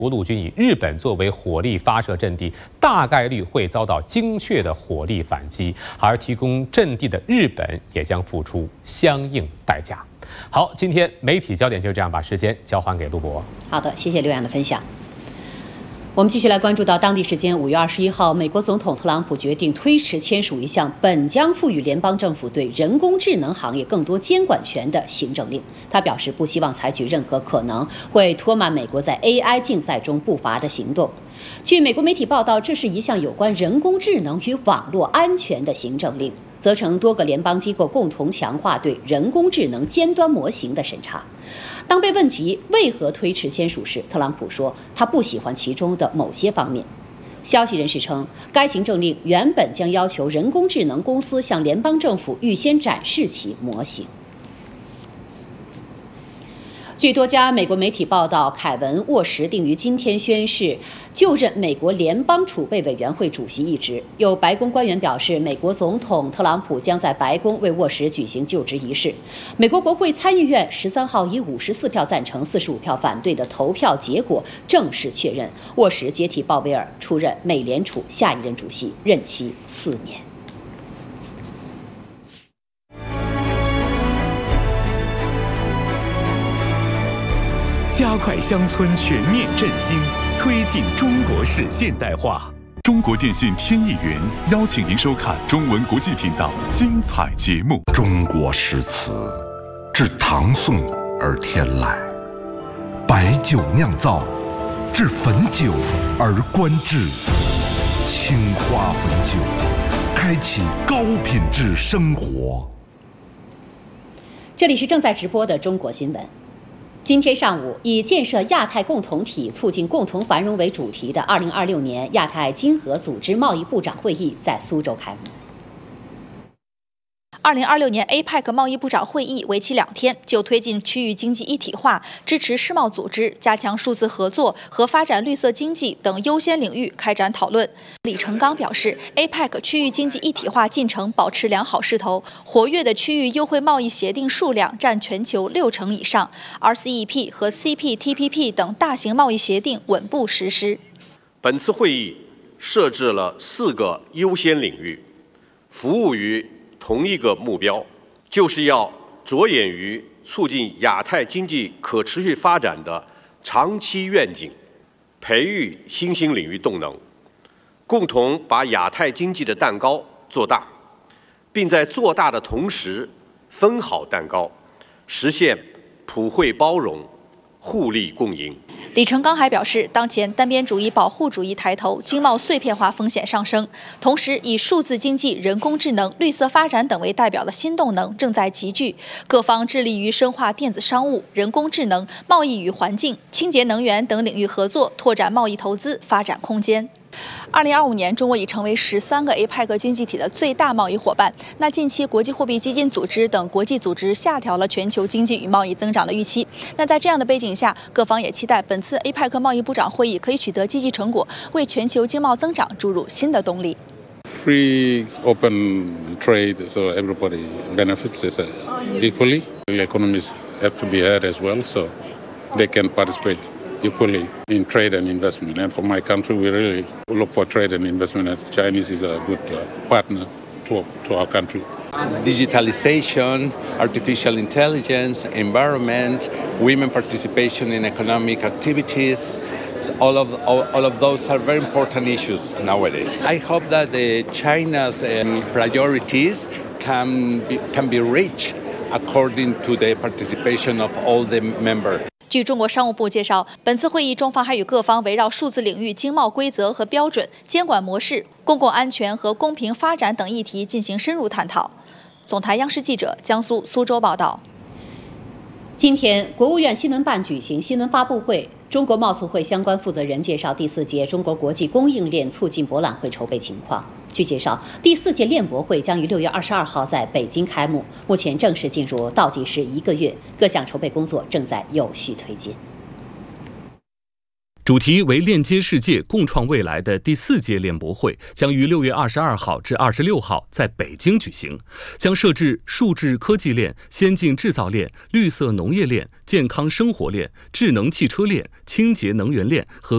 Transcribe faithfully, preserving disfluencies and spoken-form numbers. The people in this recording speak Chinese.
国陆军以日本作为火力发射阵地，大概率会遭到精确的火力反击，而提供阵地的日本也将付出相应代价。好，今天媒体焦点就这样，把时间交还给陆博。 好的，谢谢刘洋的分享。我们继续来关注到当地时间五月二十一号，美国总统特朗普决定推迟签署一项本将赋予联邦政府对人工智能行业更多监管权的行政令。他表示不希望采取任何可能会拖慢美国在 A I 竞赛中步伐的行动。据美国媒体报道，这是一项有关人工智能与网络安全的行政令，责成多个联邦机构共同强化对人工智能尖端模型的审查。当被问及为何推迟签署时，特朗普说他不喜欢其中的某些方面。消息人士称，该行政令原本将要求人工智能公司向联邦政府预先展示其模型。据多家美国媒体报道，凯文·沃什定于今天宣誓就任美国联邦储备委员会主席一职。有白宫官员表示，美国总统特朗普将在白宫为沃什举行就职仪式。美国国会参议院十三号以五十四票赞成、四十五票反对的投票结果，正式确认沃什接替鲍威尔出任美联储下一任主席，任期四年。 加快乡村全面振兴，推进中国式现代化。 中国电信天意云邀请您收看中文国际频道精彩节目。 中国诗词自唐宋而天来，白酒酿造，至汾酒而观致。青花汾酒，开启高品质生活。 这里是正在直播的中国新闻。今天上午，以建设亚太共同体、促进共同繁荣为主题的二零二六年亚太经合组织贸易部长会议在苏州开幕。 二零二六年 A P E C 贸易部长会议为期两天，就推进区域经济一体化、支持世贸组织、加强数字合作和发展绿色经济等优先领域开展讨论。李成钢表示 ，A P E C 区域经济一体化进程保持良好势头，活跃的区域优惠贸易协定数量占全球六成以上 ，R C E P 和 C P T P P 等大型贸易协定稳步实施。 本次会议设置了四个优先领域，服务于同一个目标，就是要着眼于促进亚太经济可持续发展的长期愿景，培育新兴领域动能，共同把亚太经济的蛋糕做大，并在做大的同时分好蛋糕，实现普惠包容、互利共赢。 李成钢还表示，当前单边主义、保护主义抬头，经贸碎片化风险上升，同时以数字经济、人工智能、绿色发展等为代表的新动能正在集聚，各方致力于深化电子商务、人工智能、贸易与环境、清洁能源等领域合作，拓展贸易投资发展空间。二零二五年，中国已成为十三个 A P E C 经济体的最大贸易伙伴。那近期，国际货币基金组织等国际组织下调了全球经济与贸易增长的预期。那在这样的背景下，各方也期待本次 A P E C 贸易部长会议可以取得积极成果，为全球经贸增长注入新的动力。 Free open trade, so everybody benefits equally. The economies have to be heard as well, so they can participate equally in trade and investment. And for my country, we really look for trade and investment, and Chinese is a good uh, partner to, to our country. Digitalization, artificial intelligence, environment, women participation in economic activities, all of, all, all of those are very important issues nowadays. I hope that the China's um, priorities can be, can be reached according to the participation of all the members. 据中国商务部介绍，本次会议中方还与各方围绕数字领域经贸规则和标准、监管模式、公共安全和公平发展等议题进行深入探讨。总台央视记者江苏苏州报道。 今天，国务院新闻办举行新闻发布会，中国贸促会相关负责人介绍第四届中国国际供应链促进博览会筹备情况。据介绍，第四届链博会将于六月二十二号在北京开幕，目前正式进入倒计时一个月，各项筹备工作正在有序推进。 主题为链接世界、共创未来的第四届链博会将于六月二十二号至二十六号在北京举行，将设置数字科技链、先进制造链、绿色农业链、健康生活链、智能汽车链、清洁能源链和